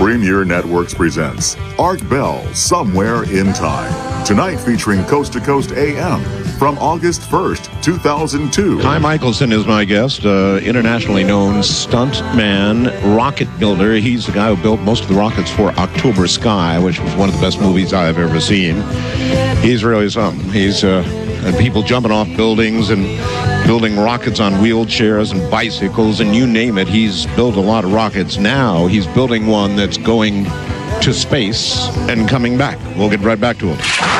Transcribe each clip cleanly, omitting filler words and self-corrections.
Premier Networks presents Art Bell, Somewhere in Time. Tonight featuring Coast to Coast AM from August 1st, 2002. Kai Michelson is my guest, internationally known stuntman, rocket builder. He's the guy who built most of the rockets for October Sky, which was one of the best movies I've ever seen. He's really something. He's people jumping off buildings and building rockets on wheelchairs and bicycles and you name it. He's built a lot of rockets. Now he's building one that's going to space and coming back. We'll get right back to him.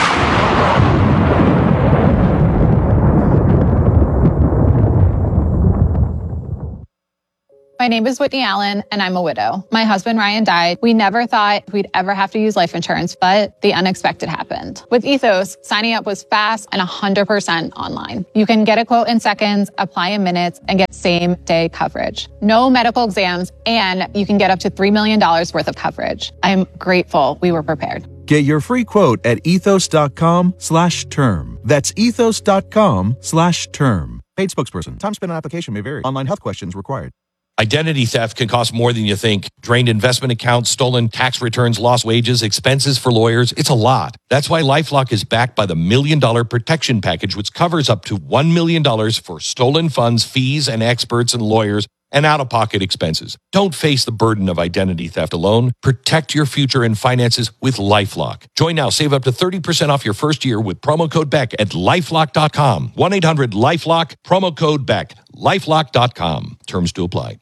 My name is Whitney Allen, and I'm a widow. My husband, Ryan, died. We never thought we'd ever have to use life insurance, but the unexpected happened. With Ethos, signing up was fast and 100% online. You can get a quote in seconds, apply in minutes, and get same-day coverage. No medical exams, and you can get up to $3 million worth of coverage. I'm grateful we were prepared. Get your free quote at ethos.com/term. That's ethos.com/term. Paid spokesperson. Time spent on application may vary. Online health questions required. Identity theft can cost more than you think. Drained investment accounts, stolen tax returns, lost wages, expenses for lawyers. It's a lot. That's why LifeLock is backed by the $1 Million Protection Package, which covers up to $1 million for stolen funds, fees, and experts and lawyers, and out-of-pocket expenses. Don't face the burden of identity theft alone. Protect your future and finances with LifeLock. Join now. Save up to 30% off your first year with promo code BECK at LifeLock.com. 1-800-LifeLock, promo code BECK. LifeLock.com. Terms to apply.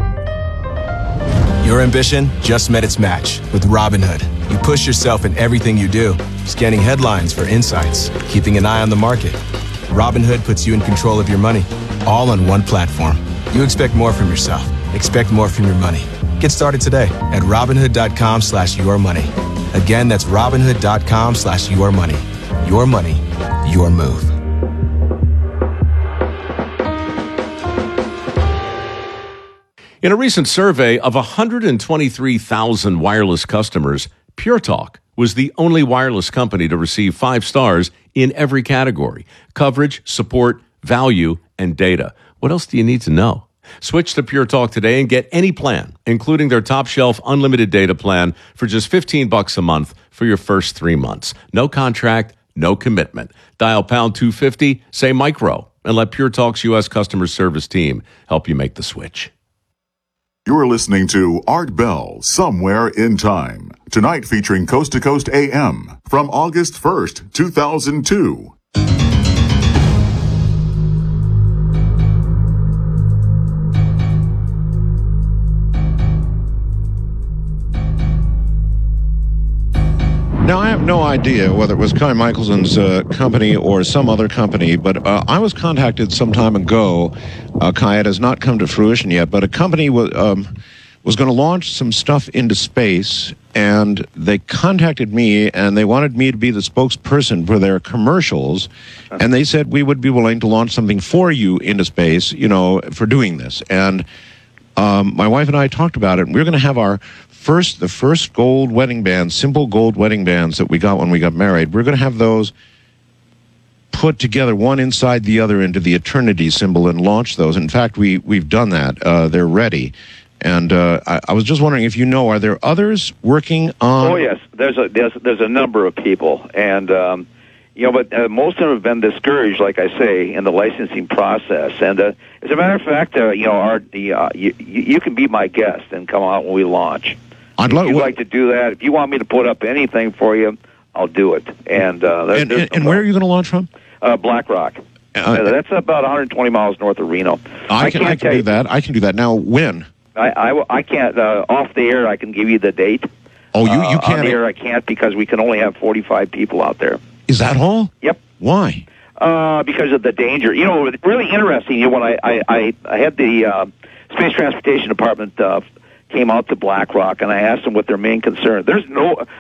Your ambition just met its match with Robinhood. You push yourself in everything you do, scanning headlines for insights, keeping an eye on the market. Robinhood puts you in control of your money, all on one platform. You expect more from yourself. Expect more from your money. Get started today at Robinhood.com/yourmoney. Again, that's Robinhood.com/yourmoney. Your money, your move. In a recent survey of 123,000 wireless customers, Pure Talk was the only wireless company to receive 5 stars in every category: coverage, support, value, and data. What else do you need to know? Switch to Pure Talk today and get any plan, including their top shelf unlimited data plan for just $15 a month for your first 3 months. No contract, no commitment. Dial pound 250, say micro, and let Pure Talk's U.S. customer service team help you make the switch. You're listening to Art Bell, Somewhere in Time. Tonight featuring Coast to Coast AM from August 1st, 2002. Now, I have no idea whether it was Kai Michelson's company or some other company, but I was contacted some time ago. Kai, it has not come to fruition yet, but a company was going to launch some stuff into space, and they contacted me, and they wanted me to be the spokesperson for their commercials, and they said we would be willing to launch something for you into space, you know, for doing this. And my wife and I talked about it, and we're going to have the first gold wedding bands, simple gold wedding bands that we got when we got married. We're going to have those put together, one inside the other, into the eternity symbol and launch those. In fact, we've done that. They're ready. And I was just wondering if you know, are there others working on? Oh yes, there's a number of people, and but most of them have been discouraged, like I say, in the licensing process. And as a matter of fact, you can be my guest and come out when we launch. If you'd like to do that, if you want me to put up anything for you, I'll do it. And where are you going to launch from? Black Rock. That's about 120 miles north of Reno. I can do that. I can do that. Now, when? I can't. Off the air, I can give you the date. Oh, you can't? On the air, I can't, because we can only have 45 people out there. Is that all? Yep. Why? Because of the danger. You know, really interesting. When I had the Space Transportation Department came out to Black Rock, and I asked them what their main concern. There is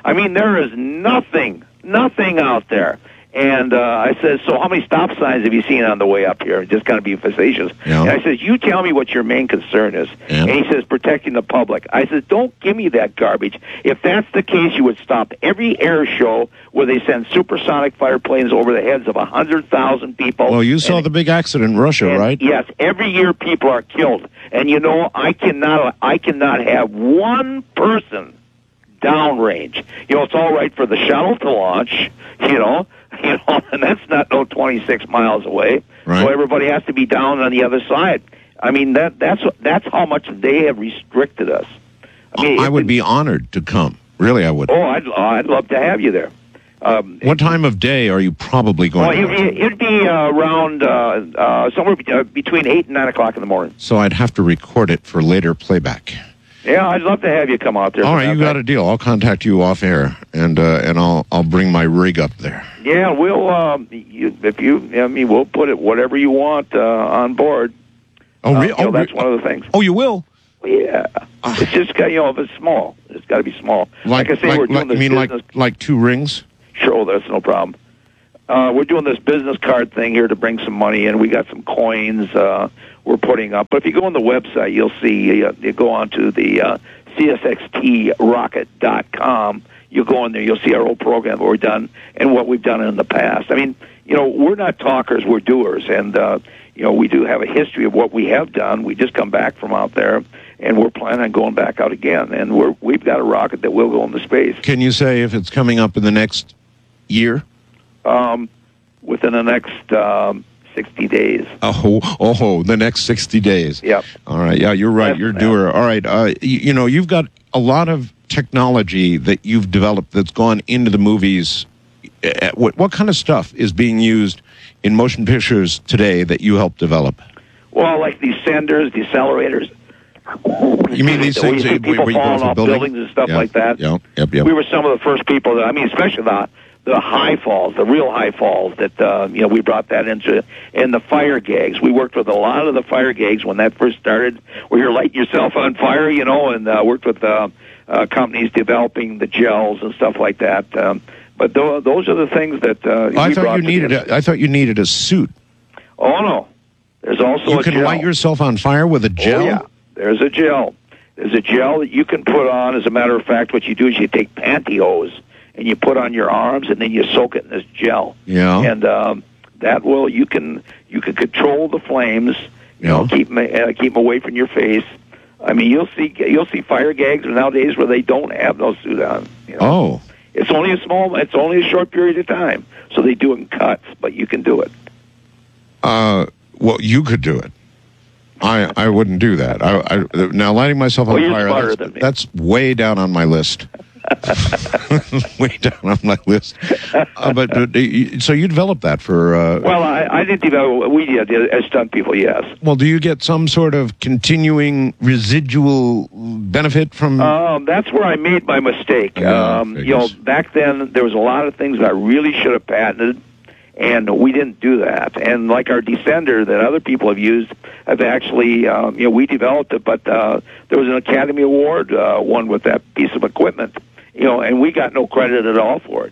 nothing out there. And I said, so how many stop signs have you seen on the way up here? Just kind of being facetious. Yeah. And I said, you tell me what your main concern is. Yeah. And he says, protecting the public. I said, don't give me that garbage. If that's the case, you would stop every air show where they send supersonic fighter planes over the heads of 100,000 people. Well, you saw the big accident in Russia, right? Yes. Every year people are killed. And, you know, I cannot have one person downrange. It's all right for the shuttle to launch, and that's not 26 miles away. Right. So everybody has to be down on the other side. I mean, that's how much they have restricted us. I mean, I would be honored to come. Really, I would. Oh, I'd love to have you there. What time of day are you probably going to? It'd be around somewhere between 8 and 9 o'clock in the morning. So I'd have to record it for later playback. Yeah, I'd love to have you come out there. All right, you got a deal. I'll contact you off air, and I'll bring my rig up there. Yeah, we'll we'll put it whatever you want on board. Oh, really? That's one of the things. Oh, you will? Yeah, it's just got if it's small, it's got to be small. Like I say, we're doing this business. like 2 rings? Sure, that's no problem. We're doing this business card thing here to bring some money in. We got some coins we're putting up. But if you go on the website, you'll see, you go on to the CSXTrocket.com. You'll go in there, you'll see our old program that we've done and what we've done in the past. I mean, we're not talkers, we're doers. And, we do have a history of what we have done. We just come back from out there, and we're planning on going back out again. And we've got a rocket that will go into space. Can you say if it's coming up in the next year? Within the next 60 days. Oh, the next 60 days. Yep. All right. Yeah, you're right. You're a doer. All right. You've got a lot of technology that you've developed that's gone into the movies. What kind of stuff is being used in motion pictures today that you helped develop? Well, like these senders, decelerators. You mean these things where you see people falling off buildings and stuff like that? Yep. We were some of the first people especially the high falls, the real high falls that, we brought that into, and the fire gags. We worked with a lot of the fire gags when that first started, where you're lighting yourself on fire, and worked with companies developing the gels and stuff like that. But those are the things that I thought you needed a suit. Oh, no. There's also a gel. You can light yourself on fire with a gel? Oh, yeah. There's a gel. There's a gel that you can put on. As a matter of fact, what you do is you take pantyhose and you put on your arms, and then you soak it in this gel. Yeah. And that will you can control the flames. Keep them away from your face. I mean, you'll see fire gags nowadays where they don't have no suit on. Oh. It's only a short period of time, so they do it in cuts, but you can do it. Well, you could do it. I wouldn't do that. Now lighting myself on fire, that's way down on my list. Way down on my list. So you developed that for... Well, I didn't develop. We did as stunt people, yes. Well, do you get some sort of continuing residual benefit from... That's where I made my mistake. Back then, there was a lot of things that I really should have patented, and we didn't do that. And like our descender that other people have used, have actually, we developed it, but there was an Academy Award won with that piece of equipment, and we got no credit at all for it.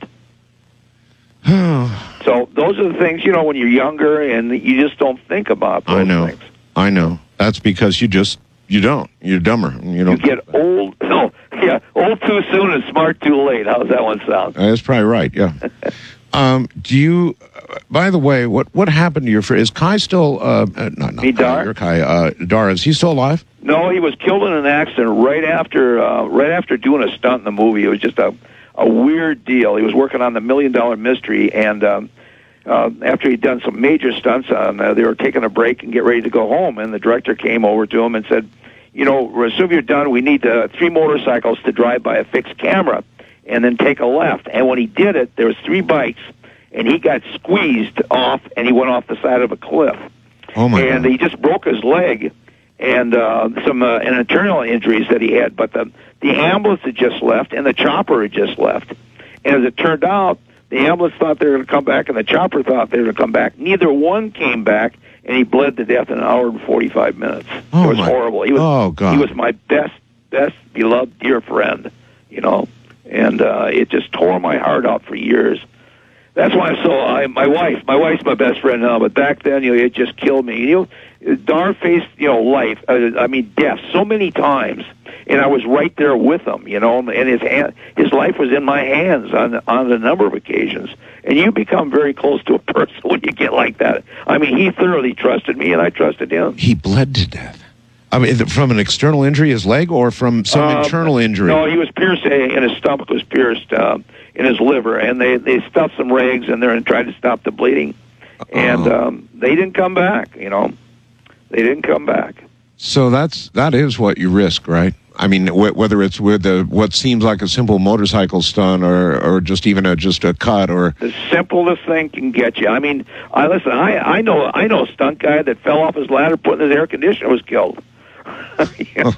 So those are the things, when you're younger and you just don't think about those things. I know. That's because you don't. You're dumber. You get old. No, yeah, old too soon and smart too late. How's that one sound? That's probably right, yeah. Do you, by the way, what happened to your friend? Is Kai still, not Me, Dar? Kai, Dar, is he still alive? No, he was killed in an accident right after doing a stunt in the movie. It was just a weird deal. He was working on the $1 Million Mystery, and after he'd done some major stunts, they were taking a break and get ready to go home, and the director came over to him and said, as soon as you're done, we need 3 motorcycles to drive by a fixed camera and then take a left. And when he did it, there was 3 bikes, and he got squeezed off, and he went off the side of a cliff. Oh, my God. And he just broke his leg and some internal injuries that he had. But the ambulance had just left, and the chopper had just left. And as it turned out, the ambulance thought they were going to come back, and the chopper thought they were going to come back. Neither one came back, and he bled to death in an hour and 45 minutes. Oh, it was horrible. God. He was my best beloved, dear friend, and it just tore my heart out for years. That's why my wife's my best friend now, but back then, it just killed me. Dar faced, life, death so many times, and I was right there with him, and his life was in my hands on a number of occasions. And you become very close to a person when you get like that. I mean, he thoroughly trusted me, and I trusted him. He bled to death. I mean, from an external injury, his leg, or from some internal injury? No, he was pierced, and his stomach was pierced in his liver, and they stuffed some rags in there and tried to stop the bleeding, and they didn't come back. They didn't come back. So that is what you risk, right? I mean, whether it's with what seems like a simple motorcycle stunt or just even just a cut or the simplest thing can get you. I mean, I know a stunt guy that fell off his ladder, put in his air conditioner, was killed. This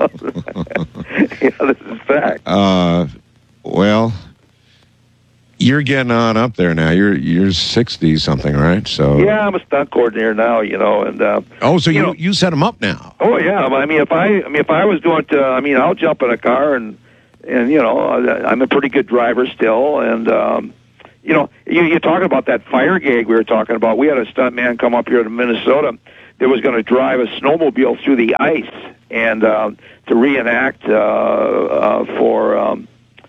is fact. Well, you're getting on up there now. You're 60 something, right? So yeah, I'm a stunt coordinator now. And so you set them up now. Oh yeah, I mean, if I was doing it, I'll jump in a car and I'm a pretty good driver still, and you're talking about that fire gag we were talking about. We had a stunt man come up here to Minnesota that was going to drive a snowmobile through the ice and to reenact for.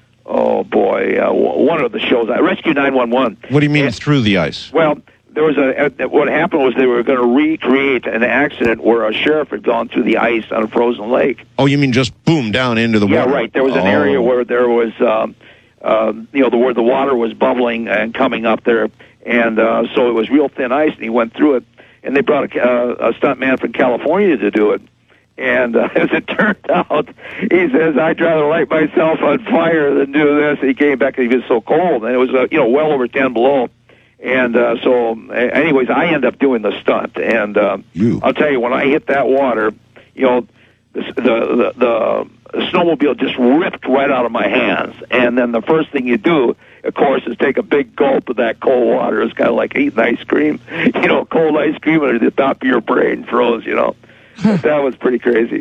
One of the shows, Rescue 911. What do you mean through the ice? Well, there was what happened was they were going to recreate an accident where a sheriff had gone through the ice on a frozen lake. Oh, you mean just boom down into the water? Yeah, right. There was an area where there was, where the water was bubbling and coming up there, and so it was real thin ice, and he went through it, and they brought a stunt man from California to do it. And as it turned out, he says, I'd rather light myself on fire than do this. He came back and he was so cold, and it was well over 10 below. And so, anyways, I end up doing the stunt. And I'll tell you, when I hit that water, the snowmobile just ripped right out of my hands. And then the first thing you do, of course, is take a big gulp of that cold water. It's kind of like eating ice cream. Cold ice cream at the top of your brain froze, That was pretty crazy.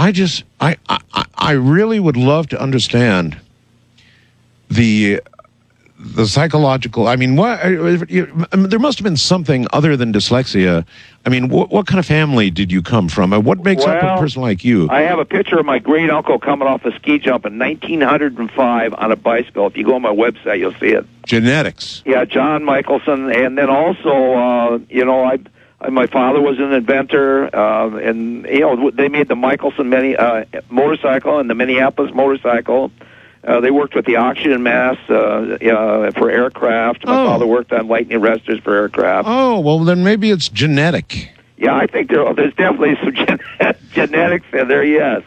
I really would love to understand the psychological. I mean, there must have been something other than dyslexia. I mean, what kind of family did you come from? What makes up a person like you? I have a picture of my great uncle coming off a ski jump in 1905 on a bicycle. If you go on my website, you'll see it. Genetics. Yeah, John Michelson, and then also, my father was an inventor, and they made the Michelson motorcycle and the Minneapolis motorcycle. They worked with the oxygen mask for aircraft. My father worked on lightning arresters for aircraft. Oh, well, then maybe it's genetic. Yeah, I think there's definitely some genetics in there, yes.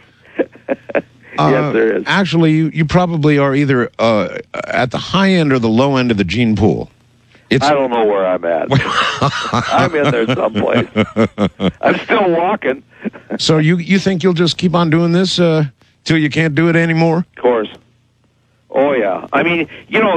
Yes, there is. Actually, you probably are either at the high end or the low end of the gene pool. I don't know where I'm at. I'm in there someplace. I'm still walking. So you think you'll just keep on doing this till you can't do it anymore? Of course. Oh yeah. I mean,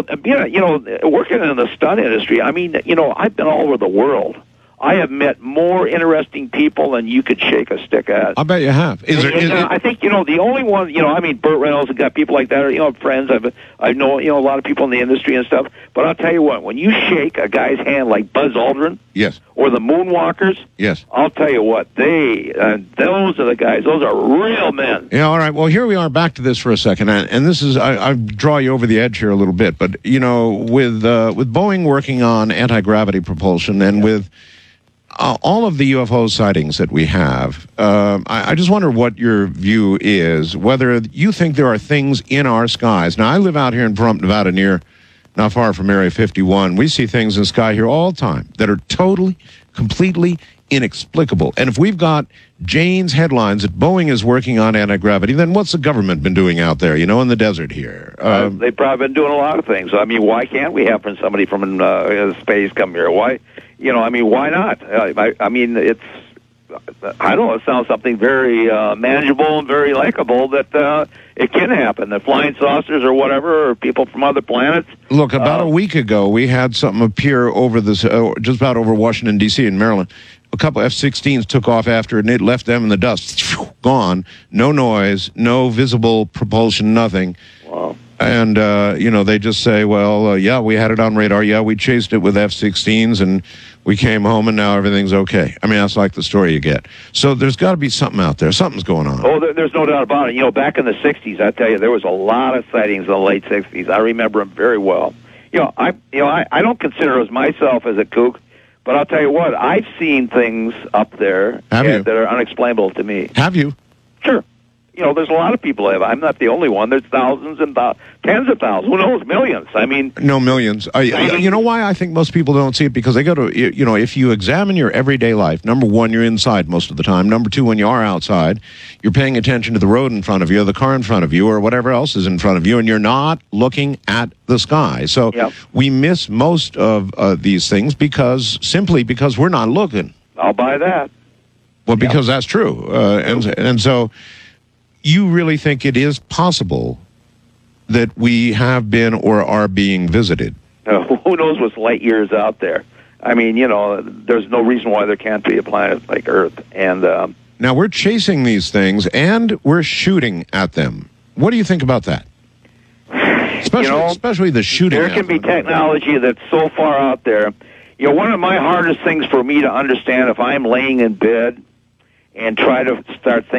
working in the stunt industry. I mean, I've been all over the world. I have met more interesting people than you could shake a stick at. I bet you have. I think the only one, Burt Reynolds and got people like that are friends. I know a lot of people in the industry and stuff. But I'll tell you what, when you shake a guy's hand like Buzz Aldrin, yes, or the Moonwalkers, yes, I'll tell you what, those are the guys. Those are real men. Yeah. All right. Well, here we are. Back to this for a second, and this is I draw you over the edge here a little bit, but with Boeing working on anti-gravity propulsion and with all of the UFO sightings that we have, I just wonder what your view is, whether you think there are things in our skies. Now, I live out here in Pahrump, Nevada, not far from Area 51. We see things in the sky here all the time that are totally, completely inexplicable. And if we've got Jane's headlines that Boeing is working on anti-gravity, then what's the government been doing out there, in the desert here? They've probably been doing a lot of things. I mean, why can't we have somebody from space come here? Why? Why not? I mean, it's, I don't know, it sounds something very manageable and very likable that it can happen. The flying saucers or whatever, or people from other planets. Look, about a week ago, we had something appear over this, just about over Washington, D.C. in Maryland. A couple F-16s took off after it, and it left them in the dust. Gone. No noise, no visible propulsion, nothing. Wow. And, they just say, well, yeah, we had it on radar. Yeah, we chased it with F-16s, and we came home, and now everything's okay. I mean, that's like the story you get. So there's got to be something out there. Something's going on. Oh, there's no doubt about it. Back in the 60s, I tell you, there was a lot of sightings in the late 60s. I remember them very well. I don't consider myself as a kook, but I'll tell you what, I've seen things up there that are unexplainable to me. Have you? Sure. You know, there's a lot of people that have. I'm not the only one. There's thousands and tens of thousands. Who knows? Millions. I mean, no, millions. You know why I think most people don't see it? Because they go to, you know, if you examine your everyday life, number one, you're inside most of the time. Number two, when you are outside, you're paying attention to the road in front of you, or the car in front of you, or whatever else is in front of you, and you're not looking at the sky. So we miss most of these things simply because we're not looking. I'll buy that. Well, because that's true. And so you really think it is possible that we have been or are being visited? Who knows what's light years out there? I mean, you know, there's no reason why there can't be a planet like Earth. And now we're chasing these things and we're shooting at them. What do you think about that? Especially the shooting. There can be technology that's so far out there. You know, one of my hardest things for me to understand if I'm laying in bed and try to start thinking